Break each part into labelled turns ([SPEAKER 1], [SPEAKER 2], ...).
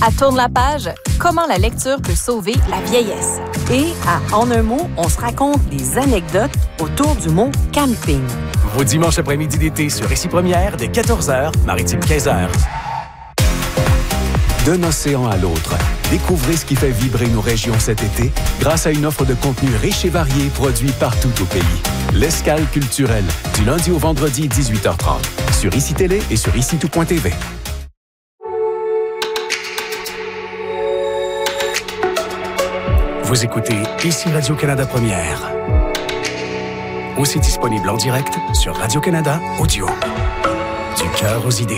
[SPEAKER 1] À Tourne la page, comment la lecture peut sauver la vieillesse. Et à En un mot, on se raconte des anecdotes autour du mot camping.
[SPEAKER 2] Vos dimanches après-midi d'été sur Ici Première dès 14h, Maritime 15h.
[SPEAKER 3] D'un océan à l'autre, découvrez ce qui fait vibrer nos régions cet été grâce à une offre de contenu riche et varié produit partout au pays. L'Escale culturelle, du lundi au vendredi 18h30, sur ICI Télé et sur ICI-tout.tv.
[SPEAKER 2] Vous écoutez Ici Radio-Canada Première. Aussi disponible en direct sur Radio-Canada Audio. Du cœur aux idées.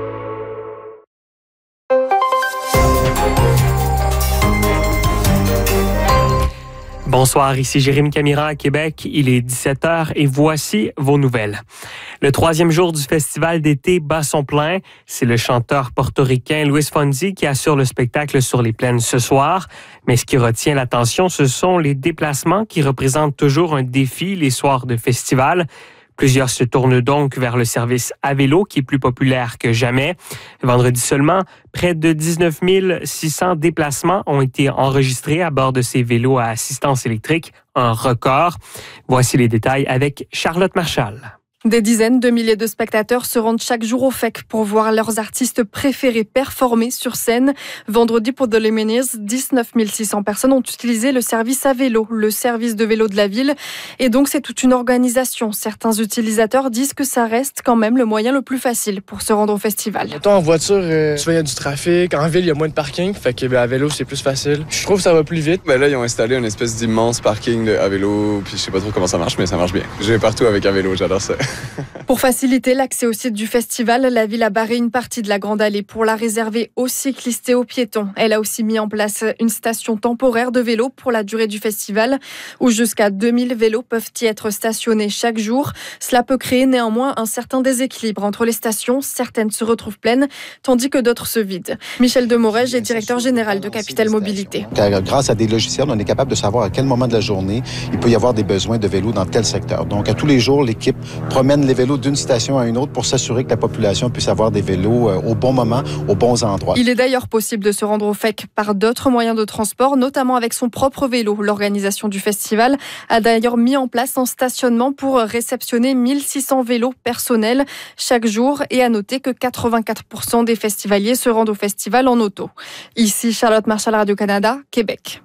[SPEAKER 4] Bonsoir, ici Jérémy Camira à Québec. Il est 17h et voici vos nouvelles. Le 3e jour du festival d'été bat son plein. C'est le chanteur portoricain Luis Fonsi qui assure le spectacle sur les plaines ce soir. Mais ce qui retient l'attention, ce sont les déplacements qui représentent toujours un défi les soirs de festival. Plusieurs se tournent donc vers le service à vélo qui est plus populaire que jamais. Vendredi seulement, près de 19 600 déplacements ont été enregistrés à bord de ces vélos à assistance électrique, un record. Voici les détails avec Charlotte Marchal.
[SPEAKER 5] Des dizaines de milliers de spectateurs se rendent chaque jour au FEC pour voir leurs artistes préférés performer sur scène. Vendredi, pour The Lumineers, 19 600 personnes ont utilisé le service à vélo, le service de vélo de la ville. Et donc, c'est toute une organisation. Certains utilisateurs disent que ça reste quand même le moyen le plus facile pour se rendre au festival.
[SPEAKER 6] Mettons, en voiture, souvent il y a du trafic. En ville, il y a moins de parking. Fait que à vélo, c'est plus facile. Je trouve que ça va plus vite.
[SPEAKER 7] Là, ils ont installé une espèce d'immense parking à vélo. Puis je sais pas trop comment ça marche, mais ça marche bien. Je vais partout avec un vélo, j'adore ça.
[SPEAKER 5] Pour faciliter l'accès au site du festival, la ville a barré une partie de la Grande Allée pour la réserver aux cyclistes et aux piétons. Elle a aussi mis en place une station temporaire de vélos pour la durée du festival, où jusqu'à 2000 vélos peuvent y être stationnés chaque jour. Cela peut créer néanmoins un certain déséquilibre entre les stations. Certaines se retrouvent pleines, tandis que d'autres se vident. Michel Demorège est directeur général de Capital Mobilité.
[SPEAKER 8] Grâce à des logiciels, on est capable de savoir à quel moment de la journée il peut y avoir des besoins de vélos dans tel secteur. Donc, à tous les jours, l'équipe promène les vélos d'une station à une autre pour s'assurer que la population puisse avoir des vélos au bon moment, aux bons endroits.
[SPEAKER 5] Il est d'ailleurs possible de se rendre au FEC par d'autres moyens de transport, notamment avec son propre vélo. L'organisation du festival a d'ailleurs mis en place un stationnement pour réceptionner 1600 vélos personnels chaque jour et à noter que 84% des festivaliers se rendent au festival en auto. Ici Charlotte Marchal, Radio-Canada, Québec.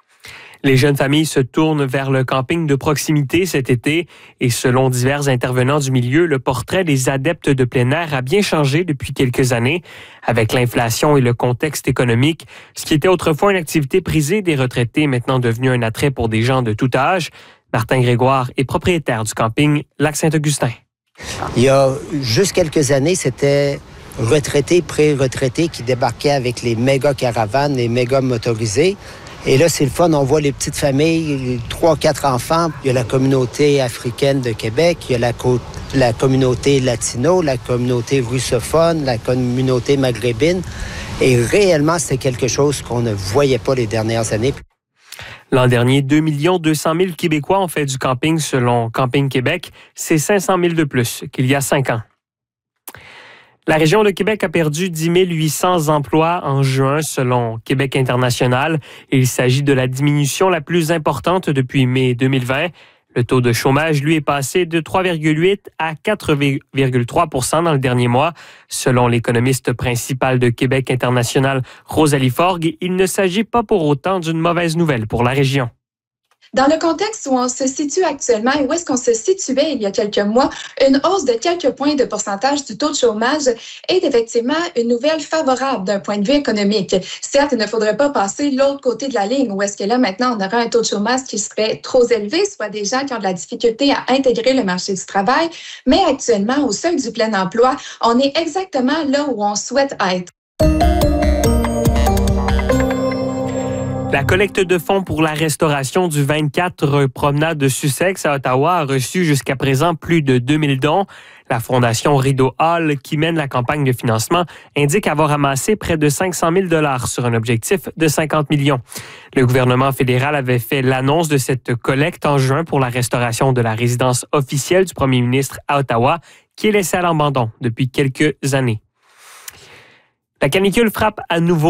[SPEAKER 4] Les jeunes familles se tournent vers le camping de proximité cet été et selon divers intervenants du milieu, le portrait des adeptes de plein air a bien changé depuis quelques années. Avec l'inflation et le contexte économique, ce qui était autrefois une activité prisée des retraités est maintenant devenu un attrait pour des gens de tout âge. Martin Grégoire est propriétaire du camping Lac-Saint-Augustin.
[SPEAKER 9] Il y a juste quelques années, c'était retraités, pré-retraités qui débarquaient avec les méga caravanes, les méga motorisés. Et là, c'est le fun. On voit les petites familles, 3-4 enfants. Il y a la communauté africaine de Québec, il y a la communauté latino, la communauté russophone, la communauté maghrébine. Et réellement, c'était quelque chose qu'on ne voyait pas les dernières années.
[SPEAKER 4] L'an dernier, 2 200 000 Québécois ont fait du camping selon Camping Québec. C'est 500 000 de plus qu'il y a 5 ans. La région de Québec a perdu 10 800 emplois en juin, selon Québec international. Il s'agit de la diminution la plus importante depuis mai 2020. Le taux de chômage, lui, est passé de 3,8 à 4,3 % dans le dernier mois. Selon l'économiste principale de Québec international, Rosalie Forgue, il ne s'agit pas pour autant d'une mauvaise nouvelle pour la région.
[SPEAKER 10] Dans le contexte où on se situe actuellement et où est-ce qu'on se situait il y a quelques mois, une hausse de quelques points de pourcentage du taux de chômage est effectivement une nouvelle favorable d'un point de vue économique. Certes, il ne faudrait pas passer l'autre côté de la ligne où est-ce que là, maintenant, on aurait un taux de chômage qui serait trop élevé, soit des gens qui ont de la difficulté à intégrer le marché du travail. Mais actuellement, au seuil du plein emploi, on est exactement là où on souhaite être.
[SPEAKER 4] La collecte de fonds pour la restauration du 24 promenade de Sussex à Ottawa a reçu jusqu'à présent plus de 2000 dons. La fondation Rideau Hall, qui mène la campagne de financement, indique avoir amassé près de 500 000 $ sur un objectif de 50 millions. Le gouvernement fédéral avait fait l'annonce de cette collecte en juin pour la restauration de la résidence officielle du premier ministre à Ottawa, qui est laissée à l'abandon depuis quelques années. La canicule frappe à nouveau